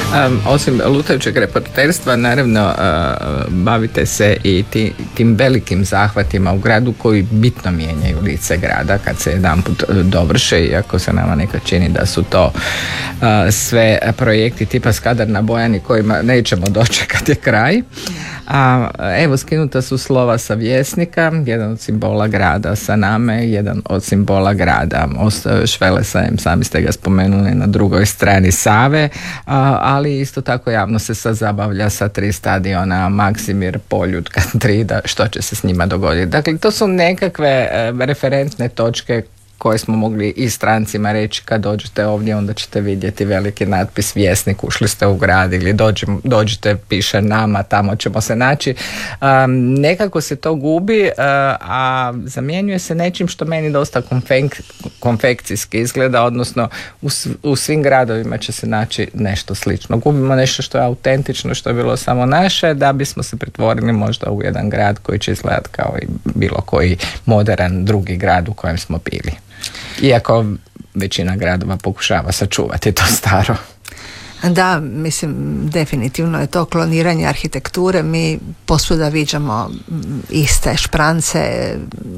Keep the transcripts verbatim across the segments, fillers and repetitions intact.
Um, osim lutajućeg reporterstva, naravno uh, bavite se i ti, tim velikim zahvatima u gradu koji bitno mijenjaju lice grada kad se jedanput dovrše, iako se nama nekad čini da su to uh, sve projekti tipa Skadar na Bojani kojima nećemo dočekati kraj. A evo, skinuta su slova sa Vjesnika, jedan od simbola grada sa Name, jedan od simbola grada Švelesajem, sami ste ga spomenuli, na drugoj strani Save, a, ali isto tako javno se sad zabavlja sa tri stadiona, Maksimir, Poljud, Kantrida, što će se s njima dogoditi. Dakle, to su nekakve e, referentne točke koje smo mogli i strancima reći: kad dođete ovdje onda ćete vidjeti veliki natpis Vjesnik, ušli ste u grad, ili dođem, dođite, piše Nama, tamo ćemo se naći. Um, nekako se to gubi, uh, a zamjenjuje se nečim što meni dosta konfek, konfekcijski izgleda, odnosno u, u svim gradovima će se naći nešto slično. Gubimo nešto što je autentično, što je bilo samo naše, da bismo se pretvorili možda u jedan grad koji će izgledati kao i bilo koji modern drugi grad u kojem smo bili. Iako većina gradova pokušava sačuvati to staro. Da, mislim, definitivno je to kloniranje arhitekture. Mi posvuda viđamo iste šprance.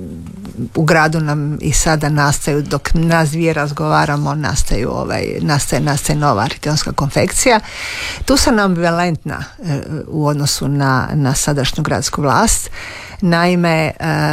U gradu nam i sada nastaju, dok nas dvije razgovaramo, nastaju ovaj, nastaje, nastaje nova arhitektonska konfekcija. Tu sam ambivalentna u odnosu na, na sadašnju gradsku vlast. Naime,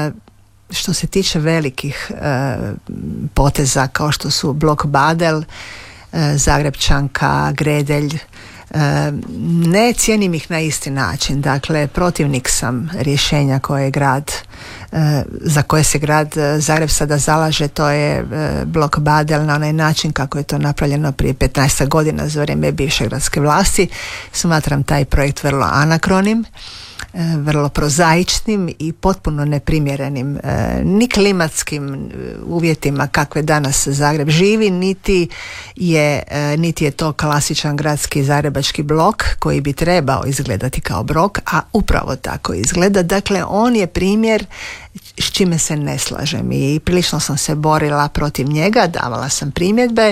što se tiče velikih e, poteza kao što su Blok Badel, e, Zagrebčanka, Gredelj, e, ne cijenim ih na isti način. Dakle, protivnik sam rješenja koje je grad, e, za koje se grad Zagreb sada zalaže, to je e, Blok Badel na onaj način kako je to napravljeno prije petnaest godina za vrijeme bivše gradske vlasti. Smatram taj projekt vrlo anakronim, vrlo prozaičnim i potpuno neprimjerenim ni klimatskim uvjetima kakve danas Zagreb živi, niti je, niti je to klasičan gradski zagrebački blok koji bi trebao izgledati kao blok, a upravo tako izgleda. Dakle, on je primjer s čime se ne slažem i prilično sam se borila protiv njega, davala sam primjedbe.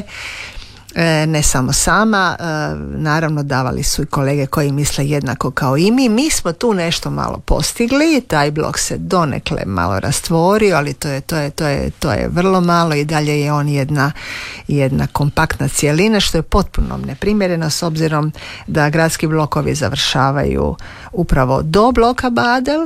Ne samo sama, naravno davali su i kolege koji misle jednako kao i mi. Mi smo tu nešto malo postigli, taj blok se donekle malo rastvorio, ali to je, to je, to je, to je vrlo malo i dalje je on jedna, jedna kompaktna cjelina, što je potpuno neprimjereno s obzirom da gradski blokovi završavaju upravo do bloka Badel,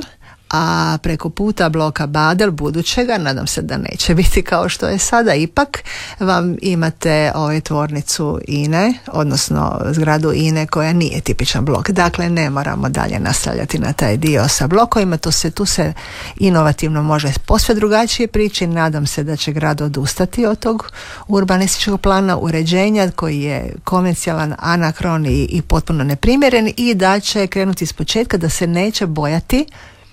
a preko puta bloka Badel budućega, nadam se da neće biti kao što je sada, ipak vam imate ovaj tvornicu I N E, odnosno zgradu I N E koja nije tipičan blok. Dakle, ne moramo dalje nastavljati na taj dio sa blokovima, to se, tu se inovativno može posve drugačije prići. Nadam se da će grad odustati od tog urbanističkog plana uređenja koji je konvencijalan, anakron i, i potpuno neprimjeren, i da će krenuti iz početka, da se neće bojati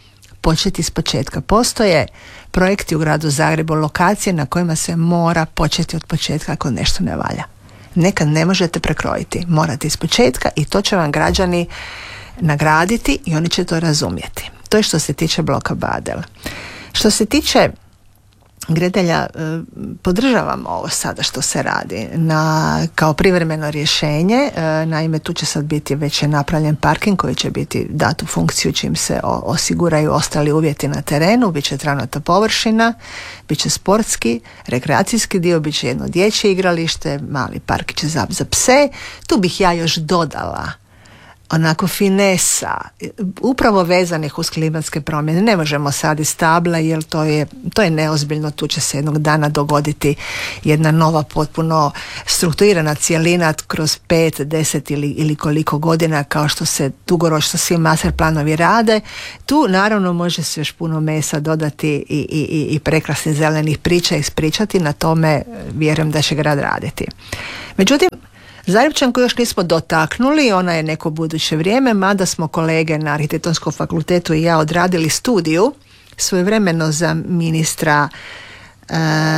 početi iz početka. Postoje projekti u gradu Zagrebu, lokacije na kojima se mora početi od početka ako nešto ne valja. Nekad ne možete prekrojiti, morate iz početka i to će vam građani nagraditi i oni će to razumjeti. To je što se tiče bloka Badel. Što se tiče Gredelja, podržavam ovo sada što se radi na, kao privremeno rješenje. Naime, tu će sad biti već je napravljen parking koji će biti dat u funkciju čim se osiguraju ostali uvjeti na terenu. Biće travnata površina, bit će sportski, rekreacijski dio, bit će jedno dječje igralište, mali parkić za, za pse. Tu bih ja još dodala onako finesa, upravo vezanih uz klimatske promjene. Ne možemo saditi stabla jer to je, to je neozbiljno, tu će se jednog dana dogoditi jedna nova potpuno strukturirana cjelina kroz pet, deset ili, ili koliko godina, kao što se dugoročno svi master planovi rade. Tu naravno može se još puno mesa dodati i, i, i prekrasnih zelenih priča ispričati, na tome vjerujem da će grad raditi. Međutim, Zagrepčanku još nismo dotaknuli, ona je neko buduće vrijeme, mada smo kolege na Arhitektonskom fakultetu i ja odradili studiju svojevremeno za ministra, e,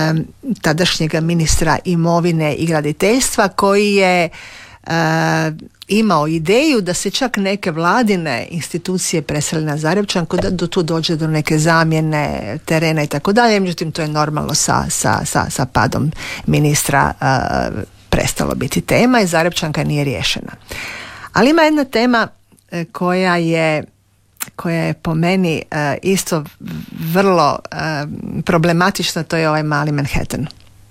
tadašnjega ministra imovine i graditeljstva, koji je e, imao ideju da se čak neke vladine institucije presele na Zagrepčanku, da do tu dođe do neke zamjene terena i tako dalje. Međutim, to je normalno sa, sa, sa, sa padom ministra e, prestalo biti tema i Zarebčanka nije riješena. Ali ima jedna tema koja je koja je po meni uh, isto vrlo uh, problematična, to je ovaj mali Manhattan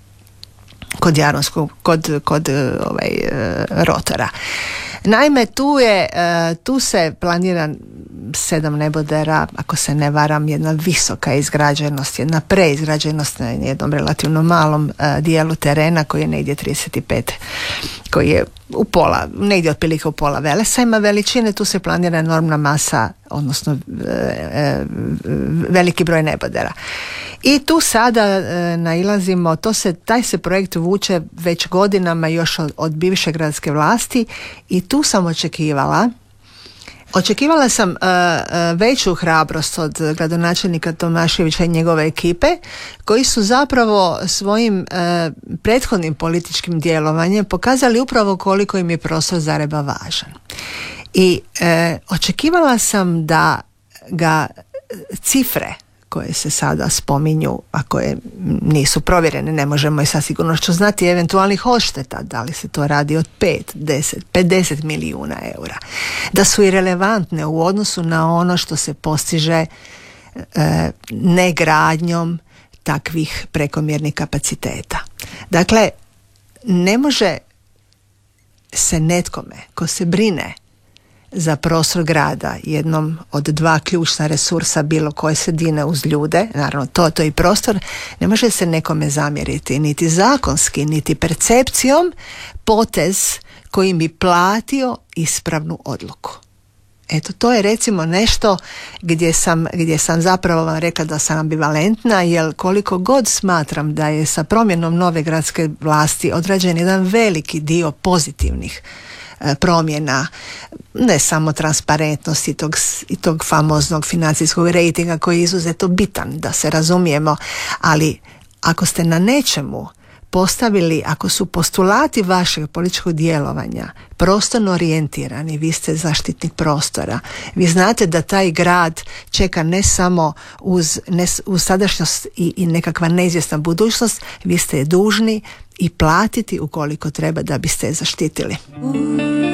kod Jaronskog, kod, kod uh, ovaj, uh, rotora. Naime, tu je, uh, tu se planira sedam nebodera, ako se ne varam, jedna visoka izgrađenost, jedna preizgrađenost na jednom relativno malom uh, dijelu terena koji je negdje trideset pet, koji je u pola, negdje otprilike u pola Velesajma veličine. Tu se planira enormna masa, odnosno e, e, veliki broj nebodera. I tu sada e, nailazimo, to se, taj se projekt vuče već godinama još od, od bivše gradske vlasti i tu sam očekivala Očekivala sam uh, uh, veću hrabrost od gradonačelnika Tomaševića i njegove ekipe, koji su zapravo svojim uh, prethodnim političkim djelovanjem pokazali upravo koliko im je prostor Zagreba važan. I uh, očekivala sam da ga cifre koje se sada spominju, a koje nisu provjerene, ne možemo i sa sigurnošću znati, eventualnih odšteta, da li se to radi od pet, deset, pedeset milijuna eura, da su i relevantne u odnosu na ono što se postiže e, negradnjom takvih prekomjernih kapaciteta. Dakle, ne može se netkome ko se brine za prostor grada, jednom od dva ključna resursa bilo koje sredine uz ljude, naravno to, to i prostor, ne može se nekome zamjeriti niti zakonski, niti percepcijom potez koji bi platio ispravnu odluku. Eto, to je recimo nešto gdje sam, gdje sam zapravo vam rekla da sam ambivalentna, jer koliko god smatram da je sa promjenom nove gradske vlasti odrađen jedan veliki dio pozitivnih promjena, ne samo transparentnosti tog, i tog famoznog financijskog rejtinga koji je izuzetno bitan, da se razumijemo, ali ako ste na nečemu postavili, ako su postulati vašeg političkog djelovanja prostorno orijentirani, vi ste zaštitnik prostora, vi znate da taj grad čeka ne samo uz, ne, uz sadašnjost i, i nekakva neizvjesna budućnost, vi ste je dužni i platiti ukoliko treba da biste je zaštitili.